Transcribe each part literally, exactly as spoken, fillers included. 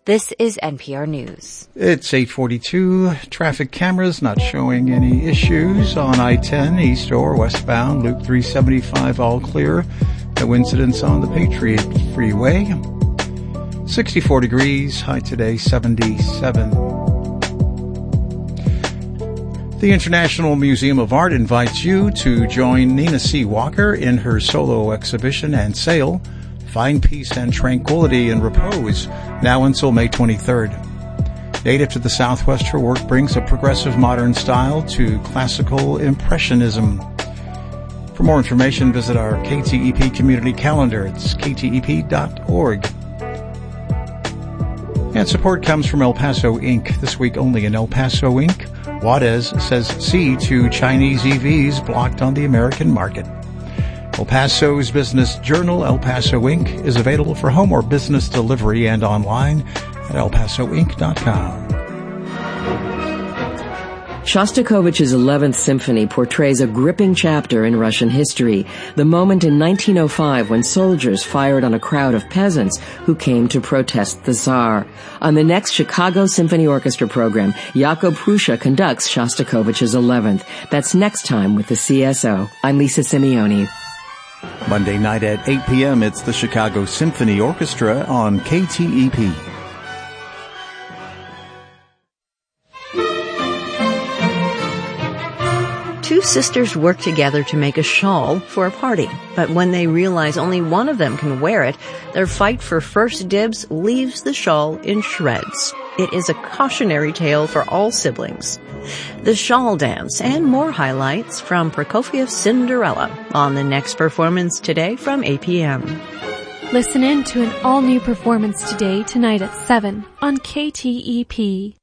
This is N P R News. It's eight forty-two. Traffic cameras not showing any issues on I ten east or westbound. Loop three seventy-five all clear. No incidents on the Patriot Freeway. sixty-four degrees. High today seventy-seven. The International Museum of Art invites you to join Nina C. Walker in her solo exhibition and sale, Find Peace and Tranquility in Repose, now until May twenty-third. Native to the Southwest, her work brings a progressive modern style to classical impressionism. For more information, visit our K T E P community calendar. It's k t e p dot org. And support comes from El Paso Incorporated. This week only in El Paso Incorporated. Juarez says see to Chinese E Vs blocked on the American market. El Paso's business journal, El Paso Incorporated, is available for home or business delivery and online at el paso inc dot com. Shostakovich's eleventh Symphony portrays a gripping chapter in Russian history, the moment in nineteen oh five when soldiers fired on a crowd of peasants who came to protest the Tsar. On the next Chicago Symphony Orchestra program, Jakub Prussia conducts Shostakovich's eleventh. That's next time with the C S O. I'm Lisa Simeone. Monday night at eight p.m., it's the Chicago Symphony Orchestra on K T E P. Two sisters work together to make a shawl for a party, but when they realize only one of them can wear it, their fight for first dibs leaves the shawl in shreds. It is a cautionary tale for all siblings. The Shawl Dance and more highlights from Prokofiev's Cinderella on the next performance today from eight p.m. Listen in to an all-new performance today, tonight at seven on K T E P.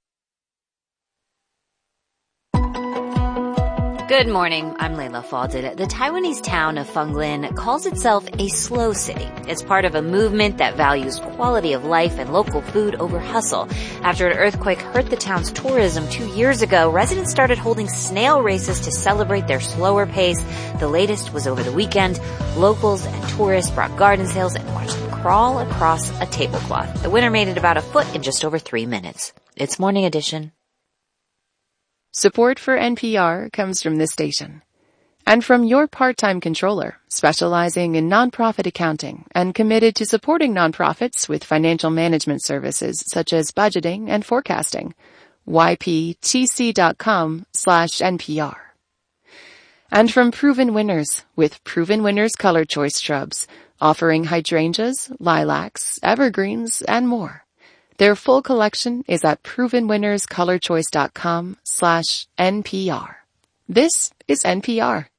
Good morning, I'm Layla Falded. The Taiwanese town of Fenglin calls itself a slow city. It's part of a movement that values quality of life and local food over hustle. After an earthquake hurt the town's tourism two years ago, residents started holding snail races to celebrate their slower pace. The latest was over the weekend. Locals and tourists brought garden sales and watched them crawl across a tablecloth. The winner made it about a foot in just over three minutes. It's Morning Edition. Support for N P R comes from this station and from your part-time controller, specializing in nonprofit accounting and committed to supporting nonprofits with financial management services such as budgeting and forecasting. y p t c dot com slash N P R. And from Proven Winners with Proven Winners Color Choice Shrubs, offering hydrangeas, lilacs, evergreens, and more. Their full collection is at proven winners color choice dot com slash N P R. This is N P R.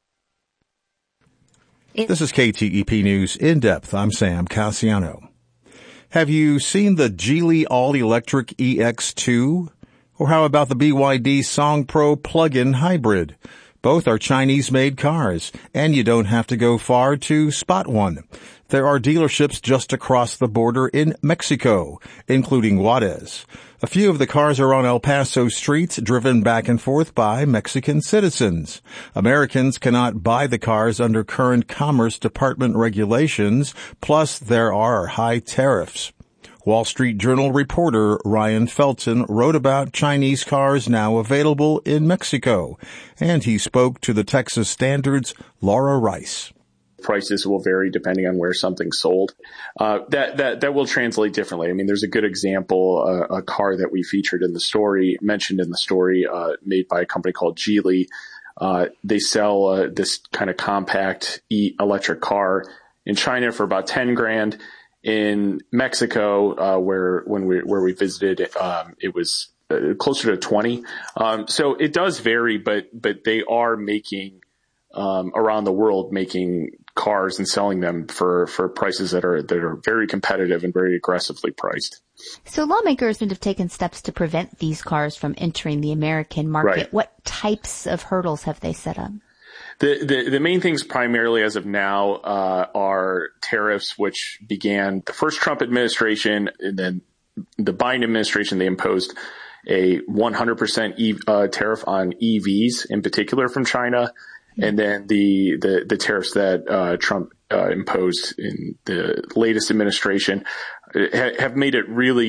This is K T E P News In Depth. I'm Sam Cassiano. Have you seen the Geely all-electric E X two? Or how about the B Y D Song Pro plug-in hybrid? Both are Chinese-made cars, and you don't have to go far to spot one. There are dealerships just across the border in Mexico, including Juarez. A few of the cars are on El Paso streets, driven back and forth by Mexican citizens. Americans cannot buy the cars under current Commerce Department regulations, plus there are high tariffs. Wall Street Journal reporter Ryan Felton wrote about Chinese cars now available in Mexico, and he spoke to the Texas Standard's Laura Rice. Prices will vary depending on where something's sold. Uh, that, that, that will translate differently. I mean, there's a good example, uh, a car that we featured in the story, mentioned in the story, uh, made by a company called Geely. Uh, they sell, uh, this kind of compact e- electric car in China for about ten grand. In Mexico, uh, where, when we, where we visited, um, it was uh, closer to twenty. Um, so it does vary, but, but they are making, um, around the world, making cars and selling them for, for prices that are, that are very competitive and very aggressively priced. So lawmakers have taken steps to prevent these cars from entering the American market. Right. What types of hurdles have they set up? The, the, the main things primarily as of now, uh, are tariffs, which began the first Trump administration, and then the Biden administration. They imposed a one hundred percent e, uh, tariff on E Vs in particular from China. And then the, the, the tariffs that, uh, Trump, uh, imposed in the latest administration ha- have made it really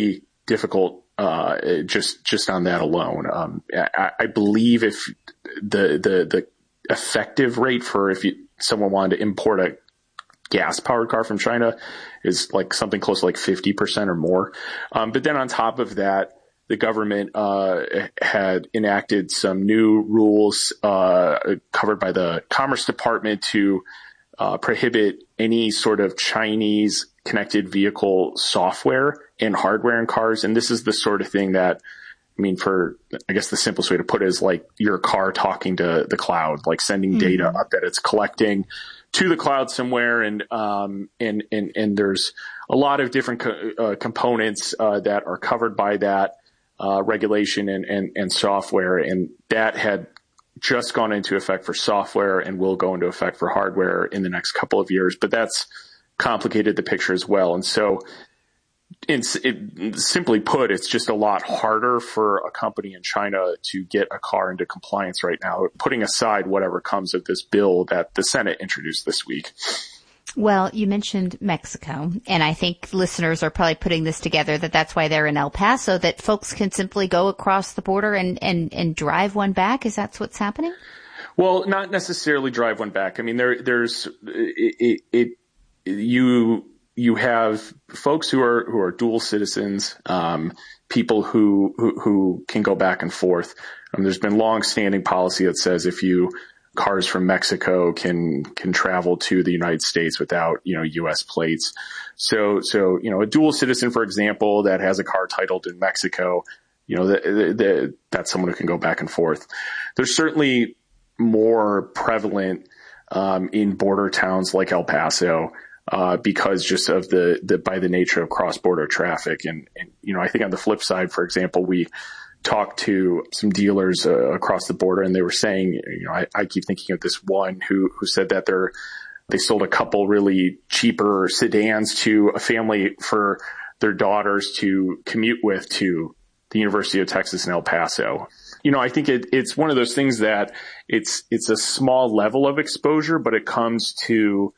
difficult uh, just just on that alone. Um, I, I believe if the the the effective rate for if you, someone wanted to import a gas powered car from China is like something close to like fifty percent or more. Um, but then on top of that, the government uh, had enacted some new rules uh, covered by the Commerce Department to uh, prohibit any sort of Chinese connected vehicle software and hardware in cars. And this is the sort of thing that, I mean, for, I guess the simplest way to put it is like your car talking to the cloud, like sending mm-hmm. data up that it's collecting to the cloud somewhere. And, um, and, and, and there's a lot of different co- uh, components, uh, that are covered by that, uh, regulation and, and, and software. And that had just gone into effect for software and will go into effect for hardware in the next couple of years. But that's complicated the picture as well. And so, It's, it, simply put, it's just a lot harder for a company in China to get a car into compliance right now, putting aside whatever comes of this bill that the Senate introduced this week. Well, you mentioned Mexico, and I think listeners are probably putting this together that that's why they're in El Paso, that folks can simply go across the border and, and, and drive one back. Is that what's happening? Well, not necessarily drive one back. I mean, there, there's, it, it, it you, You have folks who are who are dual citizens, um, people who, who who can go back and forth. Um, there's been long-standing policy that says if you cars from Mexico can can travel to the United States without you know U S plates. So so you know a dual citizen, for example, that has a car titled in Mexico, you know the, the, the, that's someone who can go back and forth. There's certainly more prevalent um, in border towns like El Paso. Uh, because just of the, the, by the nature of cross-border traffic. And, and, you know, I think on the flip side, for example, we talked to some dealers uh, across the border and they were saying, you know, I, I keep thinking of this one who, who said that they're, they sold a couple really cheaper sedans to a family for their daughters to commute with to the University of Texas in El Paso. You know, I think it, it's one of those things that it's, it's a small level of exposure, but it comes to,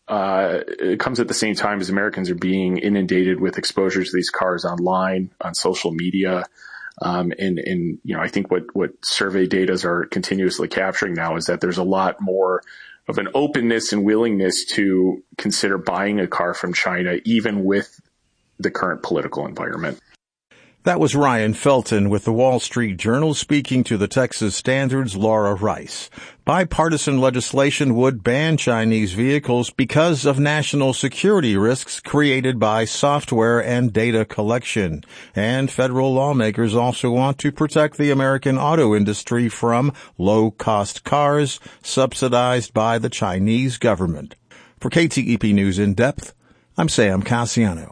Uh, it comes at the same time as Americans are being inundated with exposure to these cars online, on social media. Um, and, and, you know, I think what, what survey data are continuously capturing now is that there's a lot more of an openness and willingness to consider buying a car from China, even with the current political environment. That was Ryan Felton with the Wall Street Journal speaking to the Texas Standard's Laura Rice. Bipartisan legislation would ban Chinese vehicles because of national security risks created by software and data collection. And federal lawmakers also want to protect the American auto industry from low-cost cars subsidized by the Chinese government. For K T E P News In Depth, I'm Sam Cassiano.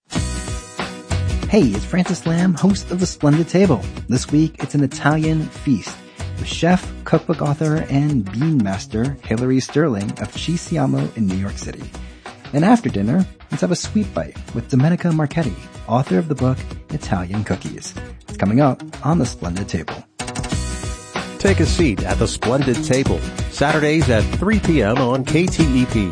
Hey, it's Francis Lamb, host of The Splendid Table. This week, it's an Italian feast with chef, cookbook author, and bean master Hilary Sterling of Ci Siamo in New York City. And after dinner, let's have a sweet bite with Domenica Marchetti, author of the book Italian Cookies. It's coming up on The Splendid Table. Take a seat at The Splendid Table, Saturdays at three p.m. on K T E P.